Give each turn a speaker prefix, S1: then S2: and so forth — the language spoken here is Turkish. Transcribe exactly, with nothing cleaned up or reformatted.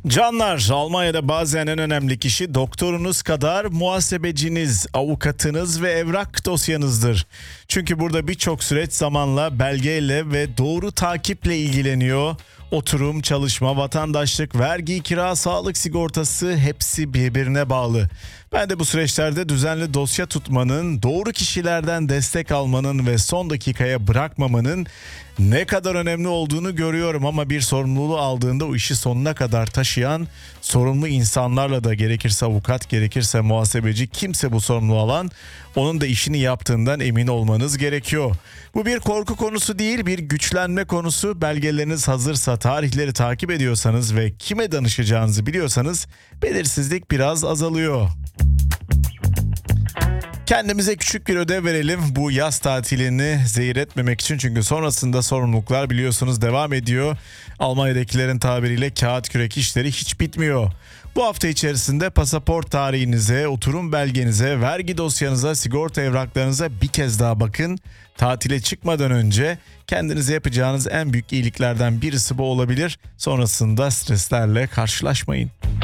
S1: Canlar, Almanya'da bazen en önemli kişi doktorunuz kadar muhasebeciniz, avukatınız ve evrak dosyanızdır. Çünkü burada birçok süreç zamanla, belgeyle ve doğru takiple ilgileniyor. Oturum, çalışma, vatandaşlık, vergi, kira, sağlık sigortası hepsi birbirine bağlı. Ben de bu süreçlerde düzenli dosya tutmanın, doğru kişilerden destek almanın ve son dakikaya bırakmamanın ne kadar önemli olduğunu görüyorum, ama bir sorumluluğu aldığında o işi sonuna kadar taşıyan sorumlu insanlarla da, gerekirse avukat, gerekirse muhasebeci, kimse bu sorumluluğu alan, onun da işini yaptığından emin olmanız gerekiyor. Bu bir korku konusu değil, bir güçlenme konusu. Belgeleriniz hazırsa, tarihleri takip ediyorsanız ve kime danışacağınızı biliyorsanız belirsizlik biraz azalıyor. Kendimize küçük bir ödev verelim bu yaz tatilini zehir etmemek için, çünkü sonrasında sorumluluklar biliyorsunuz devam ediyor. Almanya'dakilerin tabiriyle kağıt kürek işleri hiç bitmiyor. Bu hafta içerisinde pasaport tarihinize, oturum belgenize, vergi dosyanıza, sigorta evraklarınıza bir kez daha bakın. Tatile çıkmadan önce kendinize yapacağınız en büyük iyiliklerden birisi bu olabilir. Sonrasında streslerle karşılaşmayın.